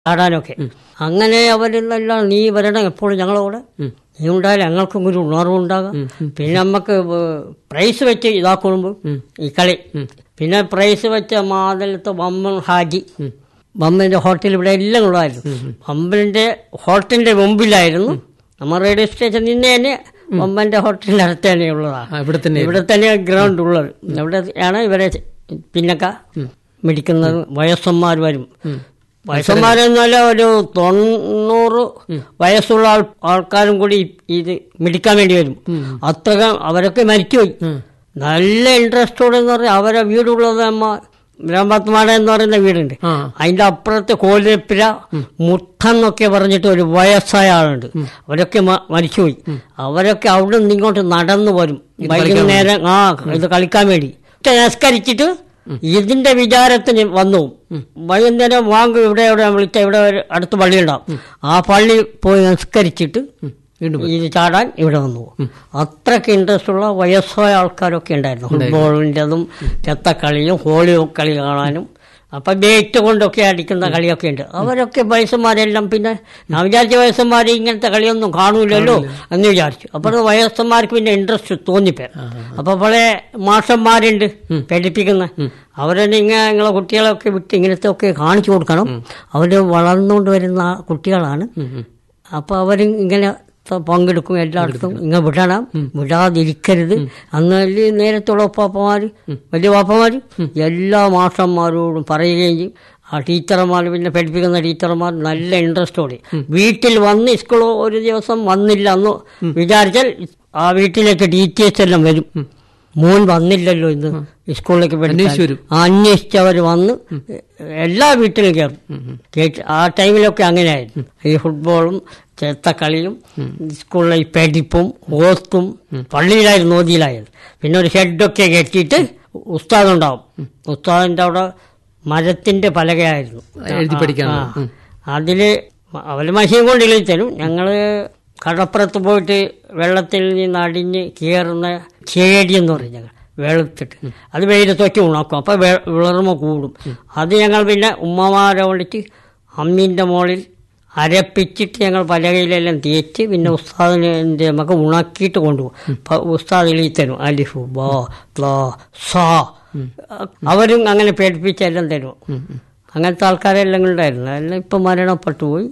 ആടാനൊക്കെ. അങ്ങനെ അവരെല്ലാം നീ വരണം എപ്പോഴും ഞങ്ങളോട്, നീ ഉണ്ടായാലും ഞങ്ങൾക്കും ഒരു ഉണർവുണ്ടാകാം. പിന്നെ നമുക്ക് പ്രൈസ് വെച്ച് ഇതാക്കുമ്പോൾ ഈ കളി, പിന്നെ പ്രൈസ് വെച്ച മാതലത്ത് ബമ്മൻ ഹാജി, ബമ്മിന്റെ ഹോട്ടൽ ഇവിടെ എല്ലാം ഉള്ളതായിരുന്നു. ബമ്മിന്റെ ഹോട്ടലിന്റെ മുമ്പിലായിരുന്നു നമ്മൾ റേഡിയോ സ്റ്റേഷൻ നിന്ന് തന്നെ. ബമ്മന്റെ ഹോട്ടലിന്റെ അടുത്ത് തന്നെ ഉള്ളതാണ്, ഇവിടെ തന്നെയാണ് ഗ്രൗണ്ട് ഉള്ളത്. അവിടെയാണ് ഇവരെ പിന്നൊക്കെ മിടിക്കുന്നത്. വയസ്സന്മാർ വരും. വയസ്സന്മാരെന്നല്ല ഒരു 90 വയസ്സുള്ള ആൾക്കാരും കൂടി ഇത് മിടിക്കാൻ വേണ്ടി വരും. അത്ര അവരൊക്കെ മരിച്ചുപോയി. നല്ല ഇൻട്രസ്റ്റോടെ എന്ന് പറഞ്ഞാൽ അവരെ വീടുള്ളത് ബ്രഹ്മത്മാട എന്ന് പറയുന്ന വീടുണ്ട്. അതിന്റെ അപ്പുറത്ത് കോലിപ്പിര മുട്ടെന്നൊക്കെ പറഞ്ഞിട്ട് ഒരു വയസ്സായ ആളുണ്ട്. അവരൊക്കെ മരിച്ചുപോയി. അവരൊക്കെ അവിടെ നിന്ന് ഇങ്ങോട്ട് നടന്നു വരും വൈകുന്നേരം ഇത് കളിക്കാൻ വേണ്ടി. നമസ്കരിച്ചിട്ട് ഇതിന്റെ വിചാരത്തിന് വന്നു. വൈകുന്നേരം വാങ്ങ് ഇവിടെ എവിടെ വിളിച്ച ഇവിടെ അടുത്ത് പള്ളി ഉണ്ടാവും. ആ പള്ളി പോയി നമസ്കരിച്ചിട്ട് ഇത് ചാടാൻ ഇവിടെ വന്നു. അത്രയ്ക്ക് ഇൻട്രസ്റ്റ് ഉള്ള വയസ്സായ ആൾക്കാരൊക്കെ ഉണ്ടായിരുന്നു. ഫുട്ബോളിൻ്റെതും ചെത്തക്കളിയും ഹോളി കളി കാണാനും. അപ്പം ബേറ്റ് കൊണ്ടൊക്കെ അടിക്കുന്ന കളിയൊക്കെ ഉണ്ട്. അവരൊക്കെ വയസ്സന്മാരെല്ലാം, പിന്നെ ഞാൻ വിചാരിച്ച വയസ്സന്മാർ ഇങ്ങനത്തെ കളിയൊന്നും കാണൂലല്ലോ എന്ന് വിചാരിച്ചു. അപ്പോൾ വയസ്സന്മാർക്ക് പിന്നെ ഇൻട്രസ്റ്റ് തോന്നിപ്പോ. അപ്പൊ പഴയ മാഷന്മാരുണ്ട് പഠിപ്പിക്കുന്ന, അവരെന്നെ നിങ്ങളെ കുട്ടികളൊക്കെ വിട്ട് ഇങ്ങനത്തെ ഒക്കെ കാണിച്ചു കൊടുക്കണം. അവർ വളർന്നുകൊണ്ട് വരുന്ന കുട്ടികളാണ്. അപ്പൊ അവർ ഇങ്ങനെ പങ്കെടുക്കും. എല്ലായിടത്തും ഇങ്ങനെ വിടണം, വിടാതിരിക്കരുത്. അന്ന് നേരത്തുള്ള ഉപ്പാപ്പമാര്, വലിയ പാപ്പമാര് എല്ലാ മാഷന്മാരോടും പറയുകയും ചെയ്യും. ആ ടീച്ചർമാർ, പിന്നെ പഠിപ്പിക്കുന്ന ടീച്ചർമാർ നല്ല ഇൻട്രസ്റ്റോടെ വീട്ടിൽ വന്ന്, സ്കൂൾ ഒരു ദിവസം വന്നില്ല എന്ന് വിചാരിച്ചാൽ ആ വീട്ടിലേക്ക് ടീച്ചേഴ്സ് എല്ലാം വരും. മോൻ വന്നില്ലല്ലോ ഇന്ന് സ്കൂളിലേക്ക് അന്വേഷിച്ചവർ വന്ന് എല്ലാ വീട്ടിലും കയറും. ആ ടൈമിലൊക്കെ അങ്ങനെയായിരുന്നു. ഈ ഫുട്ബോളും ചെത്തക്കളിയും സ്കൂളിലെ ഈ പഠിപ്പും ഓത്തും പള്ളിയിലായിരുന്നു, ഓതിയിലായിരുന്നു. പിന്നെ ഒരു ഷെഡൊക്കെ കെട്ടിയിട്ട് ഉസ്താദുണ്ടാവും. ഉസ്താദിന്റെ അവിടെ മരത്തിന്റെ പലകയായിരുന്നു എഴുതി പഠിക്കാൻ. അതില് അവര് മഷീൻ കൊണ്ട് എഴുതി തരും. ഞങ്ങള് കടപ്പുറത്ത് പോയിട്ട് വെള്ളത്തിൽ നിന്ന് അടിഞ്ഞ് കയറുന്ന ചേടി എന്ന് പറയും ഞങ്ങൾ, വെളുത്തിട്ട് അത് വെയിലത്തൊക്കെ ഉണക്കും. അപ്പം വിളർമ കൂടും. അത് ഞങ്ങൾ പിന്നെ ഉമ്മമാരെ വിളിച്ച് അമ്മീൻ്റെ മുകളിൽ അരപ്പിച്ചിട്ട് ഞങ്ങൾ പലകയിലെല്ലാം തേച്ച് പിന്നെ ഉസ്താദിൻ്റെ നമുക്ക് ഉണക്കിയിട്ട് കൊണ്ടുപോകും. ഉസ്താദ് എഴുതി തരും അലിഫു ബാ ലാ സാ. അവരും അങ്ങനെ പേടിപ്പിച്ചെല്ലാം തരും. അങ്ങനത്തെ ആൾക്കാരെല്ലാം ഉണ്ടായിരുന്നു. അതെല്ലാം ഇപ്പം മരണപ്പെട്ടു പോയി.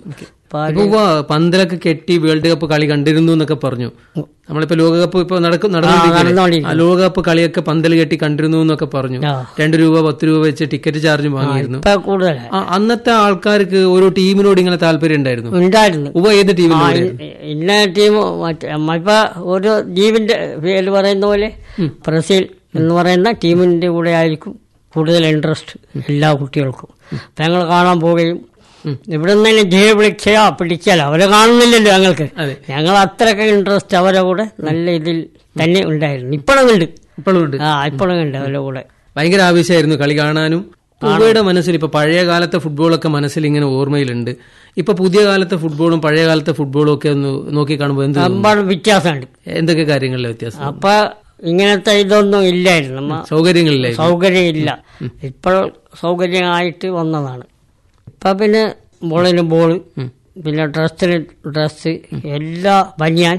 പന്തലൊക്കെ കെട്ടി വേൾഡ് കപ്പ് കളി കണ്ടിരുന്നു എന്നൊക്കെ പറഞ്ഞു. നമ്മളിപ്പോ ലോകകപ്പ് ഇപ്പൊ നടന്നുകൊണ്ടിരിക്കുകയാണ്. ലോകകപ്പ് കളിയൊക്കെ പന്തൽ കെട്ടി കണ്ടിരുന്നു എന്നൊക്കെ പറഞ്ഞു. 2 രൂപ 10 രൂപ വെച്ച് ടിക്കറ്റ് ചാർജ് വാങ്ങിയിരുന്നു. അന്നത്തെ ആൾക്കാർക്ക് ഓരോ ടീമിനോട് ഇങ്ങനെ താല്പര്യം ഉണ്ടായിരുന്നു. ഏത് ടീമിനോട്? ഇന്ന ടീം ഇപ്പൊ ഓരോ ടീമിന്റെ പേര് പറയുന്ന പോലെ ബ്രസീൽ എന്ന് പറയുന്ന ടീമിന്റെ കൂടെ ആയിരിക്കും കൂടുതൽ ഇൻട്രസ്റ്റ് എല്ലാ കുട്ടികൾക്കും. അപ്പൊ ഞങ്ങൾ കാണാൻ പോവുകയും ഇവിടെ നിന്നെല്ലാം ജയ വിളിച്ചാ പിടിച്ചാലോ അവരെ കാണുന്നില്ലല്ലോ ഞങ്ങൾക്ക്. ഞങ്ങൾ അത്രയൊക്കെ ഇൻട്രസ്റ്റ് അവരെ കൂടെ നല്ല ഇതിൽ തന്നെ ഉണ്ടായിരുന്നു. ഇപ്പോഴും ഉണ്ട്. ഇപ്പോഴും ഉണ്ട് അവരുടെ കൂടെ. ഭയങ്കര ആവേശമായിരുന്നു കളി കാണാനും. ഉവയുടെ മനസ്സിൽ ഇപ്പൊ പഴയ കാലത്തെ ഫുട്ബോളൊക്കെ മനസ്സിൽ ഇങ്ങനെ ഓർമ്മയിലുണ്ട്. ഇപ്പൊ പുതിയ കാലത്തെ ഫുട്ബോളും പഴയ കാലത്തെ ഫുട്ബോളും ഒക്കെ ഒന്ന് നോക്കി കാണുമ്പോൾ ഒരുപാട് വ്യത്യാസമുണ്ട്. എന്തൊക്കെ കാര്യങ്ങളിലെ വ്യത്യാസം? അപ്പൊ ഇങ്ങനത്തെ ഇതൊന്നും ഇല്ലായിരുന്നു, സൗകര്യമില്ല. ഇപ്പോൾ സൗകര്യമായിട്ട് വന്നതാണ്. ഇപ്പം പിന്നെ ബോളിന് ബോള്, പിന്നെ ഡ്രസ്സിന് ഡ്രസ്സ്, എല്ലാ ബനിയാൻ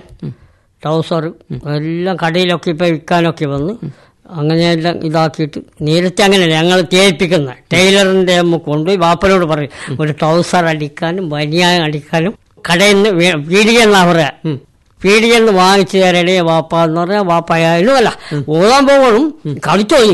ട്രൗസർ എല്ലാം കടയിലൊക്കെ ഇപ്പം വിൽക്കാനൊക്കെ വന്ന് അങ്ങനെയെല്ലാം ഇതാക്കിയിട്ട്. നേരത്തെ അങ്ങനെയല്ല, ഞങ്ങൾ തേൽപ്പിക്കുന്ന ടൈലറിൻ്റെ അമ്മ കൊണ്ടുപോയി വാപ്പനോട് പറയും ഒരു ട്രൗസർ അടിക്കാനും ബനിയാൻ അടിക്കാനും കടയിൽ നിന്ന് പീടികയെന്നാ പറയാ, പീടികയെന്ന് വാങ്ങിച്ചു തരണേ വാപ്പ എന്ന് പറഞ്ഞാൽ വാപ്പയായാലും അല്ല. ഓതാൻ പോകണം, കളിച്ചോയും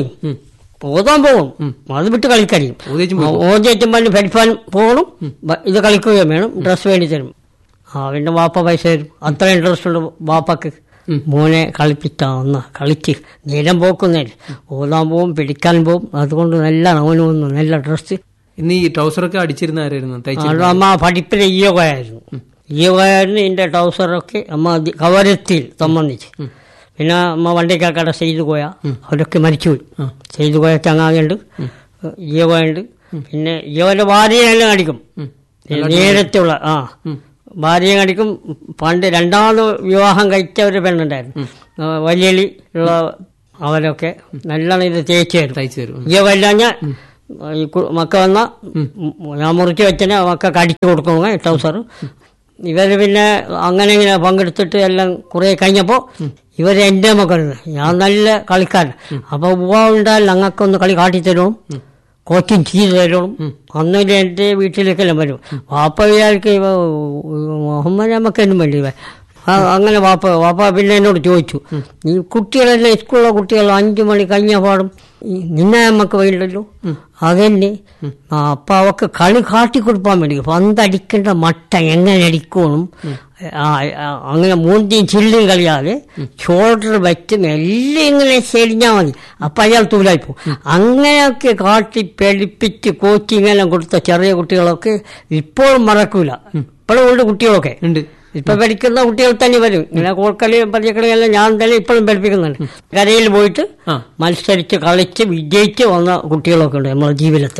ഓതാൻ പോകണം, അത് വിട്ട് കളിക്കരിയും. ഓതിയേറ്റും പണ്ട് പഠിപ്പാൻ പോകണം, ഇത് കളിക്കുകയും വേണം, ഡ്രസ്സ് വേണ്ടി തരും. പിന്നെ വാപ്പ പൈസ തരും. അത്ര ഇൻട്രസ്റ്റ് ഉണ്ട് വാപ്പക്ക്. മോനെ കളിപ്പിച്ചാവുന്ന കളിച്ച് നേരം പോക്കുന്നില്ല, ഓതാൻ പോവും, പിടിക്കാൻ പോവും. അതുകൊണ്ട് നല്ല അവനൊന്നും നല്ല ഡ്രസ്സ്. ഇന്ന് ഈ ട്രൗസറൊക്കെ അടിച്ചിരുന്ന ആരായിരുന്നു? അമ്മ പഠിപ്പിലെ ഈയോഗയായിരുന്നു. ഈയോഗയായിരുന്നു ഇതിന്റെ ട്രൗസറൊക്കെ അമ്മ കവരത്തിൽ സംബന്ധിച്ച്. പിന്നെ അമ്മ വണ്ടിക്കാക്കട ചെയ്തു പോയാ അവരൊക്കെ മരിച്ചുപോയി. ചെയ്തു പോയ ചങ്ങാകുണ്ട്, ഈയോഗയുണ്ട്. പിന്നെ ഈയോഗന്റെ ഭാര്യയെല്ലാം അടിക്കും. നേരത്തുള്ള ഭാര്യയും അടിക്കും. പണ്ട് 2ാമത് വിവാഹം കഴിച്ച ഒരു പെണ്ണുണ്ടായിരുന്നു, വലിയ ഉള്ള. അവരൊക്കെ നല്ലോണം ഇത് തേച്ചു തരും. ഈയോഗ ഇല്ലാഞ്ഞാൽ ഈ മക്ക വന്ന ഞാൻ മുറിച്ച് വെച്ചനെ മക്കൾക്ക് അടിച്ചു കൊടുക്കുക ട്രൗസർ. ഇവർ പിന്നെ അങ്ങനെ ഇങ്ങനെ പങ്കെടുത്തിട്ട് എല്ലാം കുറേ കഴിഞ്ഞപ്പോൾ ഇവർ എൻ്റെ മക്കളുണ്ട്, ഞാൻ നല്ല കളിക്കാരൻ. അപ്പോൾ ഉണ്ടായാൽ ഞങ്ങൾക്കൊന്ന് കളി കാട്ടിത്തരും, കോച്ചിങ് ചെയ്ത് തരണം. അന്നൊരു എൻ്റെ വീട്ടിലേക്കെല്ലാം വരും. വാപ്പ വിചാരിക്ക് മുഹമ്മദ് നമുക്കെന്നും വേണ്ടി അങ്ങനെ വാപ്പ പിന്നെ എന്നോട് ചോദിച്ചു, ഈ കുട്ടികളെല്ലാം സ്കൂളിലെ കുട്ടികൾ 5 മണി കഴിഞ്ഞ പാടും നിന്നെ നമുക്ക് വേണ്ടല്ലോ. അതെന്നെ അപ്പൊ അവക്ക് കളി കാട്ടിക്കൊടുക്കാൻ വേണ്ടി പന്തടിക്കേണ്ട മട്ട എങ്ങനെ അടിക്കണം, അങ്ങനെ മൂന്നിയും ചില്ലും കളിയാതെ ഷോൾഡർ വെച്ച് എല്ലാം ഇങ്ങനെ ചെരിഞ്ഞാൽ മതി, അപ്പൊ അയാൾ തൂലായിപ്പോ. അങ്ങനെയൊക്കെ കാട്ടി പഠിപ്പിച്ച് കോച്ചിങ് എല്ലാം കൊടുത്ത ചെറിയ കുട്ടികളൊക്കെ ഇപ്പോഴും മറക്കൂല. ഇപ്പോഴും ഉണ്ട് കുട്ടികളൊക്കെ ഉണ്ട്. ഇപ്പൊ പഠിക്കുന്ന കുട്ടികൾ തന്നെ വരും. ഇങ്ങനെ കോൽക്കളി പരിചയക്കളിയെല്ലാം ഞാൻ തന്നെ ഇപ്പോഴും പഠിപ്പിക്കുന്നുണ്ട്. കരയിൽ പോയിട്ട് മത്സരിച്ച് കളിച്ച് വിജയിച്ച് വന്ന കുട്ടികളൊക്കെ ഉണ്ട് നമ്മളെ ജീവിതത്തെ.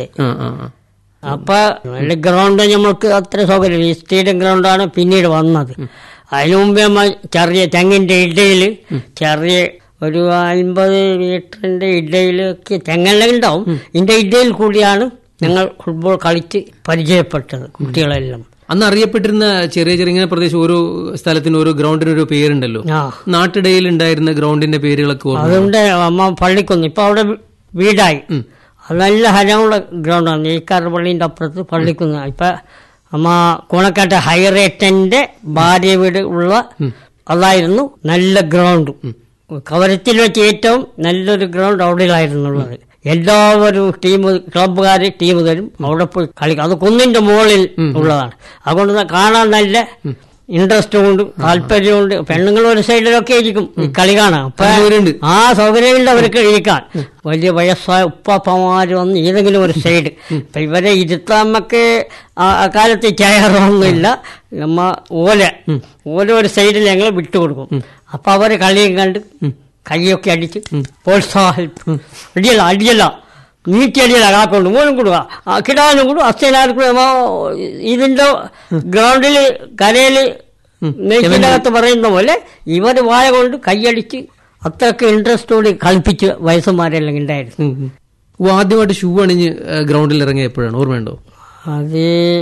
അപ്പൊ നല്ല ഗ്രൗണ്ട് നമ്മൾക്ക് അത്ര സൗകര്യം, ഈ സ്റ്റേഡിയം ഗ്രൗണ്ടാണ് പിന്നീട് വന്നത്. അതിനു മുമ്പേ നമ്മൾ ചെറിയ തെങ്ങിന്റെ ഇടയിൽ ചെറിയ ഒരു 50 മീറ്ററിന്റെ ഇടയിലൊക്കെ തെങ്ങെല്ലാം ഉണ്ടാവും. ഇതിന്റെ ഇടയിൽ കൂടിയാണ് ഞങ്ങൾ ഫുട്ബോൾ കളിച്ച് പരിചയപ്പെട്ടത് കുട്ടികളെല്ലാം. അന്ന് അറിയപ്പെട്ടിരുന്ന ചെറിയ ചെറിയ പ്രദേശം ഓരോ സ്ഥലത്തിന് ഓരോ ഗ്രൗണ്ടിന് ഒരു പേരുണ്ടല്ലോ. നാട്ടിടയിൽ ഉണ്ടായിരുന്ന ഗ്രൗണ്ടിന്റെ പേരുകളൊക്കെ അതുകൊണ്ട് അമ്മ പള്ളിക്കൊന്ന് ഇപ്പൊ അവിടെ വീടായി. അത് നല്ല ഹരമുള്ള ഗ്രൗണ്ടാണ്. നെയ്ക്കാർ പള്ളിന്റെ അപ്പുറത്ത് പള്ളിക്കുന്ന്. ഇപ്പൊ അമ്മ കൂണക്കാട്ട് ഹൈറേറ്റന്റെ ഭാര്യ വീട് ഉള്ള അതായിരുന്നു നല്ല ഗ്രൗണ്ട്. കവരത്തിൽ വെച്ച് ഏറ്റവും നല്ലൊരു ഗ്രൗണ്ട് അവിടെയായിരുന്നുള്ളത്. എല്ലാവരും ക്ലബ്ബുകാർ ടീം തരും, അവിടെ പോയി കളിക്കും. അത് കുന്നിന്റെ മുകളിൽ ഉള്ളതാണ്. അതുകൊണ്ട് കാണാൻ നല്ല ഇൻട്രസ്റ്റ് കൊണ്ട് താല്പര്യമുണ്ട്. പെണ്ണുങ്ങൾ ഒരു സൈഡിലൊക്കെ ഇരിക്കും ഈ കളി കാണാൻ. ആ സൗകര്യമുണ്ട് അവർക്ക് ഇരിക്കാൻ. വലിയ വയസ്സായ ഉപ്പാപ്പമാര് വന്ന് ഏതെങ്കിലും ഒരു സൈഡ്. ഇപ്പൊ ഇവരെ ഇരുത്താൻ നമുക്ക് ആ കാലത്ത് ചെയറൊന്നുമില്ല. നമ്മ ഓല ഒരു സൈഡിൽ ഞങ്ങൾ വിട്ടുകൊടുക്കും. അപ്പൊ അവര് കളിയും കണ്ട് കൈയൊക്കെ അടിച്ച് പ്രോത്സാഹിപ്പിക്കും. അടിയല്ല നീട്ടിയടിയല്ല കാക്കൊണ്ട് മൂന്നും കൊടുക്കുക, കിടാനും കൂടും അച്ഛനാർക്കും. ഇതിന്റെ ഗ്രൗണ്ടിൽ കരയില് നെയ്ച്ചിനകത്ത് പറയുന്ന പോലെ ഇവര് വായ കൊണ്ട് കൈയടിച്ച് അത്രയ്ക്ക് ഇൻട്രസ്റ്റോട് കളിപ്പിച്ച് വയസ്സന്മാരെല്ലാം ഉണ്ടായിരുന്നു. ആദ്യമായിട്ട് ഷൂ അണിഞ്ഞ് ഗ്രൗണ്ടിൽ ഇറങ്ങിയ എപ്പോഴാണ് ഓർമ്മയുണ്ടോ? അത്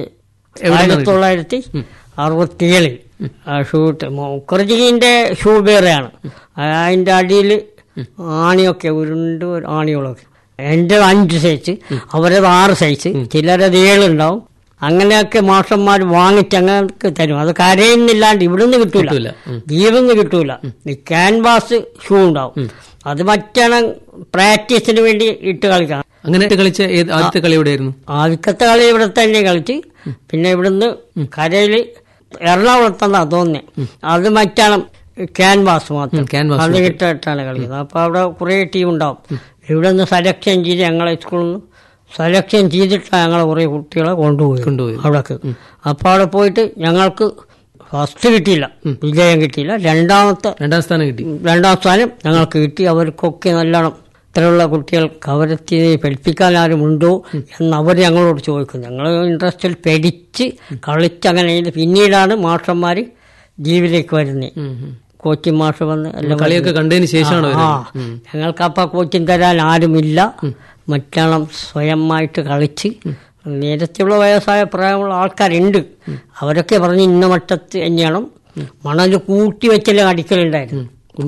1967 ഷൂട്ട്. മുഖർജിന്റെ ഷൂ വേറെയാണ്. അതിന്റെ അടിയിൽ ആണിയൊക്കെ ഉരുണ്ട് ആണികളൊക്കെ. എൻ്റെ 5 സൈസ്, അവരത് 6 സൈസ്, ചിലരത് 7 ഉണ്ടാവും. അങ്ങനെയൊക്കെ മാഷന്മാർ വാങ്ങിച്ച് അങ്ങനെ തരും. അത് കരയുന്നില്ലാണ്ട് ഇവിടുന്ന് കിട്ടൂല, ദ്വീപിന്ന് കിട്ടൂല. ഈ ക്യാൻവാസ് ഷൂ ഉണ്ടാവും. അത് മറ്റാണ് പ്രാക്ടീസിന് വേണ്ടി ഇട്ട് കളിക്കാം. അങ്ങനെ കളിച്ച ആദ്യത്തെ കളി എവിടെയായിരുന്നു? ആദ്യത്തെ കളി ഇവിടെ തന്നെ കളിച്ച്. പിന്നെ ഇവിടുന്ന് കരയിൽ എറണാകുളത്താണ് തോന്നുന്നത്. അത് മറ്റാണ് ക്യാൻവാസ് മാത്രം, അത് ഇട്ടിട്ടാണ് കളിക്കുന്നത്. അപ്പൊ അവിടെ കുറെ ടീം ഉണ്ടാവും. ഇവിടെ നിന്ന് സെലക്ഷൻ ചെയ്ത് ഞങ്ങളെ സ്കൂളിൽ നിന്ന് സെലക്ഷൻ ചെയ്തിട്ടാണ് ഞങ്ങളെ കുറെ കുട്ടികളെ കൊണ്ടുപോയി അവിടേക്ക്. അപ്പൊ അവിടെ പോയിട്ട് ഞങ്ങൾക്ക് ഫസ്റ്റ് കിട്ടിയില്ല, വിജയം കിട്ടിയില്ല. രണ്ടാം സ്ഥാനം ഞങ്ങൾക്ക് കിട്ടി. അവർക്കൊക്കെ നല്ലോണം ഇത്രയുള്ള കുട്ടികൾക്ക് അവരെത്തി പഠിപ്പിക്കാൻ ആരുമുണ്ടോ എന്ന് അവർ ഞങ്ങളോട് ചോദിക്കും. ഞങ്ങൾ ഇൻട്രസ്റ്റിൽ പഠിച്ച് കളിച്ചങ്ങനെ പിന്നീടാണ് മാഷന്മാർ ജീവിലേക്ക് വരുന്നത്. കോച്ചിങ് മാഷ് വന്ന് എല്ലാം കളിയൊക്കെ കണ്ടതിന് ശേഷമാണ്. ഞങ്ങൾക്ക് അപ്പം കോച്ചിങ് തരാൻ ആരുമില്ല, മറ്റണം സ്വയമായിട്ട് കളിച്ച്. നേരത്തെയുള്ള വയസ്സായ പ്രായമുള്ള ആൾക്കാരുണ്ട്. അവരൊക്കെ പറഞ്ഞ് ഇന്ന മട്ടത്ത് തന്നെയാണ് മണൽ കൂട്ടി വെച്ചെല്ലാം അടിക്കലുണ്ടായിരുന്നു.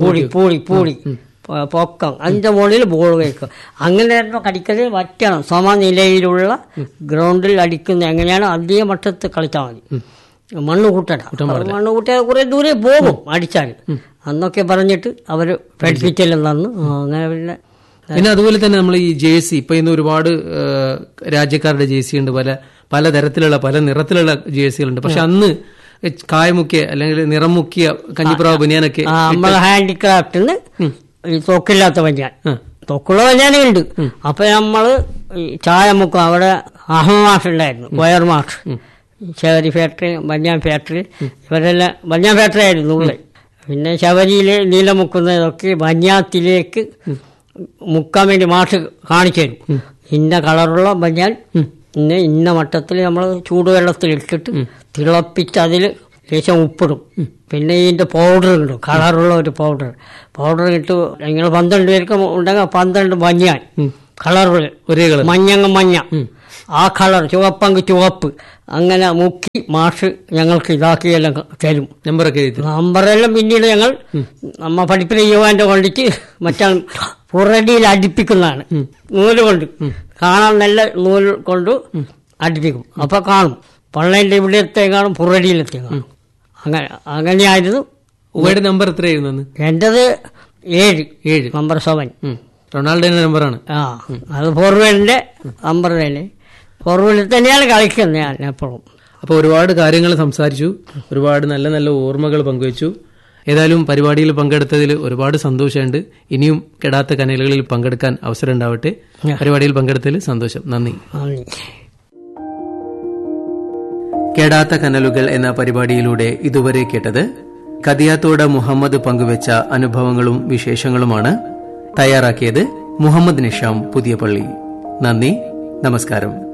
പൂളി പൊക്കം അതിന്റെ മുകളിൽ ബോൾ വയ്ക്കും. അങ്ങനെയായിരുന്നു കളിക്കല്. വറ്റണം സമനിലയിലുള്ള ഗ്രൗണ്ടിൽ അടിക്കുന്ന എങ്ങനെയാണ് അതേ മട്ടത്ത് കളിച്ചാൽ മതി. മണ്ണ് കൂട്ടിയാൽ കുറെ ദൂരെ പോകും അടിച്ചാൽ. അന്നൊക്കെ പറഞ്ഞിട്ട് അവര് പഠിപ്പിച്ചെല്ലാം തന്നു. അങ്ങനെ പിന്നെ അതുപോലെ തന്നെ നമ്മൾ ഈ ജേഴ്സി ഇപ്പൊ ഇന്ന് ഒരുപാട് രാജ്യക്കാരുടെ ജേഴ്സി ഉണ്ട്. പല തരത്തിലുള്ള പല നിറത്തിലുള്ള ജേഴ്സികളുണ്ട്. പക്ഷെ അന്ന് കായമുക്കിയ അല്ലെങ്കിൽ നിറം മുക്കിയ കഞ്ഞിപ്രാവ് ബനിയാനൊക്കെ നമ്മളെ ഹാൻഡിക്രാഫ്റ്റിന്ന് തൊക്കില്ലാത്ത ബനിയാൻ, തൊക്കുള്ള ബനിയാനുണ്ട്. അപ്പൊ നമ്മള് ചായ മുക്കും. അവിടെ അഹമ്മദ് ഉണ്ടായിരുന്നു, കൊയർ മാഷ്, ശബരി ഫാക്ടറി, ബനിയാൻ ഫാക്ടറി, ഇവരെല്ലാം ബനിയാൻ ഫാക്ടറി ആയിരുന്നു ഉള്ളത്. പിന്നെ ശബരിയില് നീല മുക്കുന്നതൊക്കെ ബനിയാത്തിലേക്ക് മുക്കാൻ വേണ്ടി മാഷ് കാണിച്ചു തരും. ഇന്ന കളറുള്ള ബനിയാൻ ഇന്ന മട്ടത്തിൽ നമ്മൾ ചൂടുവെള്ളത്തിൽ ഇട്ടിട്ട് തിളപ്പിച്ച് അതിൽ ലേശം ഉപ്പിടും. പിന്നെ ഇതിന്റെ പൗഡർ കിട്ടും, കളറുള്ള ഒരു പൗഡർ ഇട്ട് നിങ്ങൾ 12 പേർക്ക് ഉണ്ടെങ്കിൽ 12 ബനിയാൻ കളറുകൾ, ഒരേ കളർ, മഞ്ഞങ്ങ് മഞ്ഞ, ആ കളർ, ചുവപ്പങ്ക് ചുവപ്പ്, അങ്ങനെ മുക്കി മാഷ് ഞങ്ങൾക്ക് ഇതാക്കിയെല്ലാം തരും. നമ്പറൊക്കെ എഴുതി. നമ്പറെല്ലാം പിന്നീട് ഞങ്ങൾ നമ്മ പഠിപ്പിന് ചെയ്യുവാൻ്റെ കൊണ്ടിട്ട് മറ്റേ പുറടിയിൽ അടുപ്പിക്കുന്നതാണ്. നൂല് കൊണ്ട് കാണാൻ നല്ല നൂല് കൊണ്ട് അടുപ്പിക്കും. അപ്പൊ കാണും പള്ളേന്റെ ഇവിടത്തെ കാണും, പുറടിയിലത്തെ കാണും. അങ്ങനെയായിരുന്നു. ഉവയുടെ നമ്പർ എത്രയായിരുന്നു? എന്റേത് 7 നമ്പർ 7. റൊണാൾഡോന്റെ നമ്പറാണ്. അത് ഫോർവേഡിന്റെ നമ്പർ തന്നെ. ഫോർവേഡിൽ തന്നെയാണ് കളിക്കുന്നത് ഞാൻ എപ്പോഴും. അപ്പോൾ ഒരുപാട് കാര്യങ്ങൾ സംസാരിച്ചു, ഒരുപാട് നല്ല നല്ല ഓർമ്മകൾ പങ്കുവച്ചു. ഏതായാലും പരിപാടിയിൽ പങ്കെടുത്തതിൽ ഒരുപാട് സന്തോഷമുണ്ട്. ഇനിയും കെടാത്ത കനലുകളിൽ പങ്കെടുക്കാൻ അവസരം ഉണ്ടാവട്ടെ. പരിപാടിയിൽ പങ്കെടുത്തതിൽ സന്തോഷം. നന്ദി. കെടാത്ത കനലുകൾ എന്ന പരിപാടിയിലൂടെ ഇതുവരെ കേട്ടത് കദിയാത്തോട് മുഹമ്മദ് പങ്കുവച്ച അനുഭവങ്ങളും വിശേഷങ്ങളുമാണ്. തയ്യാറാക്കിയത് മുഹമ്മദ് നിഷാം പുതിയ പള്ളി. നന്ദി, നമസ്കാരം.